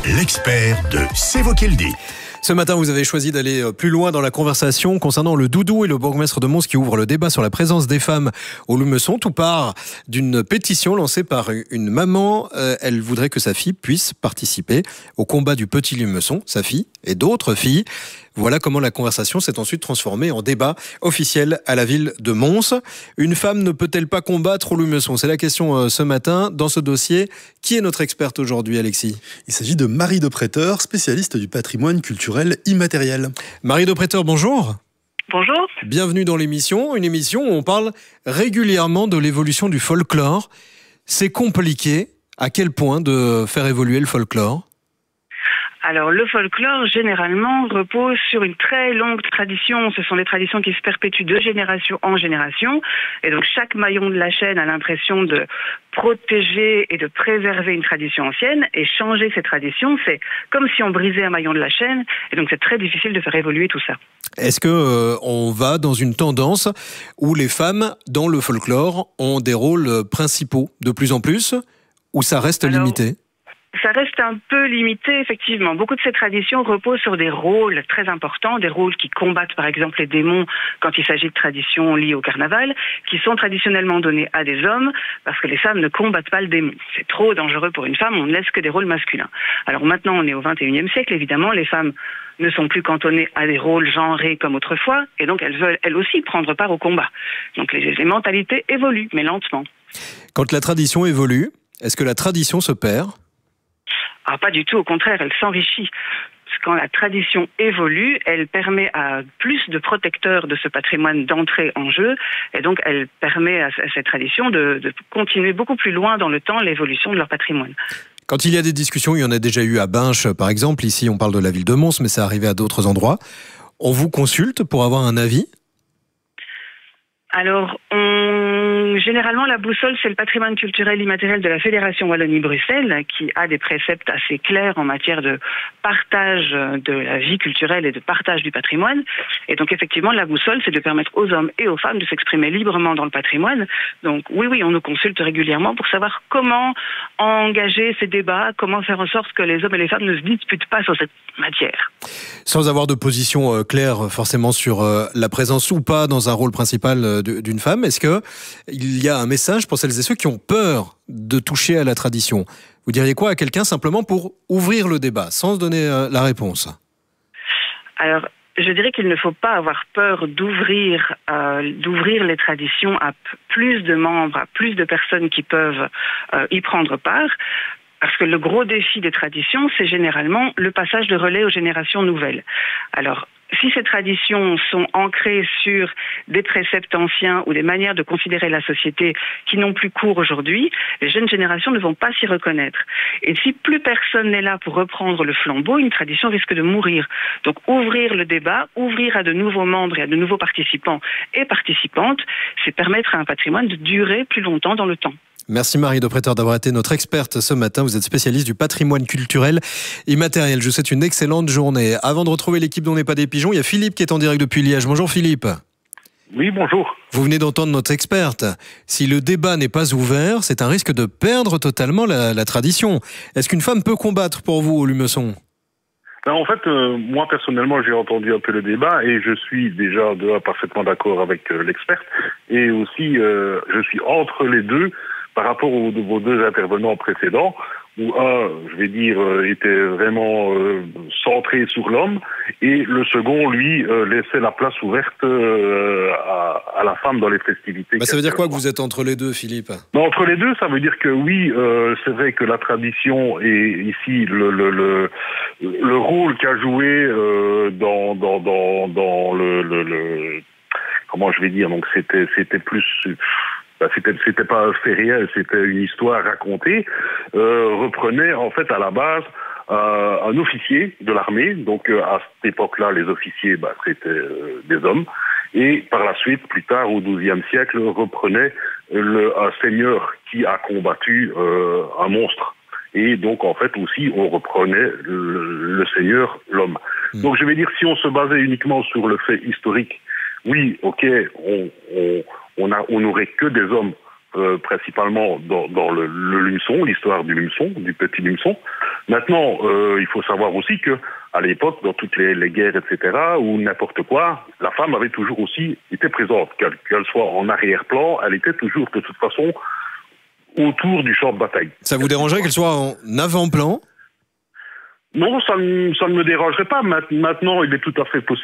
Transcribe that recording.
l'expert de C'est vous qui le dit. Ce matin, vous avez choisi d'aller plus loin dans la conversation concernant le doudou et le bourgmestre de Mons qui ouvre le débat sur la présence des femmes au Lumeçon. Tout part d'une pétition lancée par une maman. Elle voudrait que sa fille puisse participer au combat du petit Lumeçon, sa fille et d'autres filles. Voilà comment la conversation s'est ensuite transformée en débat officiel à la ville de Mons. Une femme ne peut-elle pas combattre au Lumeçon ? C'est la question ce matin. Dans ce dossier, qui est notre experte aujourd'hui, Alexis ? Il s'agit de Marie de Préteur, spécialiste du patrimoine culturel immatériel. Marie de Préteur, bonjour. Bonjour. Bienvenue dans l'émission, une émission où on parle régulièrement de l'évolution du folklore. C'est compliqué. À quel point de faire évoluer le folklore ? Alors, le folklore, généralement, repose sur une très longue tradition. Ce sont des traditions qui se perpétuent de génération en génération. Et donc, chaque maillon de la chaîne a l'impression de protéger et de préserver une tradition ancienne. Et changer ces traditions, c'est comme si on brisait un maillon de la chaîne. Et donc, c'est très difficile de faire évoluer tout ça. Est-ce que on va dans une tendance où les femmes, dans le folklore, ont des rôles principaux de plus en plus, ou ça reste limité ? Ça reste un peu limité, effectivement. Beaucoup de ces traditions reposent sur des rôles très importants, des rôles qui combattent, par exemple, les démons quand il s'agit de traditions liées au carnaval, qui sont traditionnellement données à des hommes, parce que les femmes ne combattent pas le démon. C'est trop dangereux pour une femme, on ne laisse que des rôles masculins. Alors maintenant, on est au XXIe siècle, évidemment, les femmes ne sont plus cantonnées à des rôles genrés comme autrefois, et donc elles veulent, elles aussi, prendre part au combat. Donc les mentalités évoluent, mais lentement. Quand la tradition évolue, est-ce que la tradition se perd ? Ah, pas du tout, au contraire, elle s'enrichit. Quand la tradition évolue, elle permet à plus de protecteurs de ce patrimoine d'entrer en jeu, et donc elle permet à cette tradition de continuer beaucoup plus loin dans le temps l'évolution de leur patrimoine. Quand il y a des discussions, il y en a déjà eu à Binche, par exemple. Ici, on parle de la ville de Mons, mais ça arrivé à d'autres endroits. On vous consulte pour avoir un avis ? Alors, généralement, la boussole, c'est le patrimoine culturel immatériel de la Fédération Wallonie-Bruxelles, qui a des préceptes assez clairs en matière de partage de la vie culturelle et de partage du patrimoine. Et donc, effectivement, la boussole, c'est de permettre aux hommes et aux femmes de s'exprimer librement dans le patrimoine. Donc, oui, on nous consulte régulièrement pour savoir comment engager ces débats, comment faire en sorte que les hommes et les femmes ne se disputent pas sur cette matière. Sans avoir de position claire, forcément, sur la présence ou pas dans un rôle principal d'une femme, est-ce qu'il y a un message pour celles et ceux qui ont peur de toucher à la tradition ? Vous diriez quoi à quelqu'un simplement pour ouvrir le débat, sans donner la réponse ? Alors, je dirais qu'il ne faut pas avoir peur d'ouvrir les traditions à plus de membres, à plus de personnes qui peuvent y prendre part. Parce que le gros défi des traditions, c'est généralement le passage de relais aux générations nouvelles. Alors, si ces traditions sont ancrées sur des préceptes anciens ou des manières de considérer la société qui n'ont plus cours aujourd'hui, les jeunes générations ne vont pas s'y reconnaître. Et si plus personne n'est là pour reprendre le flambeau, une tradition risque de mourir. Donc ouvrir le débat, ouvrir à de nouveaux membres et à de nouveaux participants et participantes, c'est permettre à un patrimoine de durer plus longtemps dans le temps. Merci Marie de Préteur d'avoir été notre experte ce matin. Vous êtes spécialiste du patrimoine culturel immatériel. Je vous souhaite une excellente journée. Avant de retrouver l'équipe dont n'est pas des pigeons, il y a Philippe qui est en direct depuis Liège. Bonjour Philippe. Oui, bonjour. Vous venez d'entendre notre experte. Si le débat n'est pas ouvert, c'est un risque de perdre totalement la tradition. Est-ce qu'une femme peut combattre pour vous au Lumeçon ? En fait, moi personnellement, j'ai entendu un peu le débat et je suis déjà parfaitement d'accord avec l'experte. Et aussi, je suis entre les deux. Par rapport aux deux intervenants précédents, où un, je vais dire, était vraiment centré sur l'homme, et le second, lui, laissait la place ouverte à la femme dans les festivités. Ça veut dire quoi que vous êtes entre les deux, Philippe ? Entre les deux, ça veut dire que oui, c'est vrai que la tradition et ici le rôle qu'a joué dans le comment je vais dire, donc c'était plus... C'était pas un fait réel, c'était une histoire racontée, reprenait en fait à la base un officier de l'armée, donc à cette époque-là les officiers c'était des hommes, et par la suite, plus tard au XIIe siècle, reprenait un seigneur qui a combattu un monstre. Et donc en fait aussi on reprenait le seigneur, l'homme. Donc je vais dire, si on se basait uniquement sur le fait historique, oui, ok, on n'aurait que des hommes principalement dans le lumeçon, l'histoire du lumeçon, du petit lumeçon. Maintenant, il faut savoir aussi que à l'époque, dans toutes les guerres, etc., ou n'importe quoi, la femme avait toujours aussi été présente, qu'elle soit en arrière-plan, elle était toujours de toute façon autour du champ de bataille. Ça vous dérangerait qu'elle soit en avant-plan ? Non, ça ne me dérangerait pas. Maintenant, il est tout à fait possible